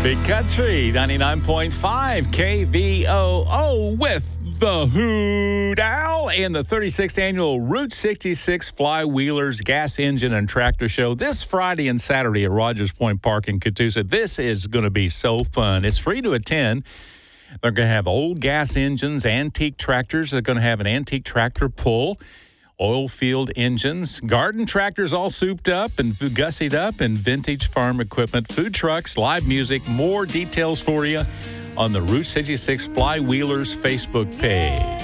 Big Country 99.5 KVOO with the Hoot Owl and the 36th annual Route 66 Flywheelers Gas Engine and Tractor Show this Friday and Saturday at Rogers Point Park in Catoosa. This is going to be so fun. It's free to attend. They're going to have old gas engines, antique tractors. They're going to have an antique tractor pull, oil field engines, garden tractors all souped up and gussied up, and vintage farm equipment, food trucks, live music. More details for you on the Route 66 Flywheelers Facebook page.